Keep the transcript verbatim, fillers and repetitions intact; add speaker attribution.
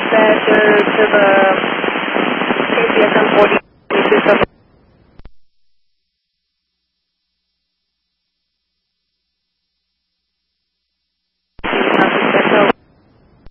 Speaker 1: dispatcher to the K C S M forty two seven.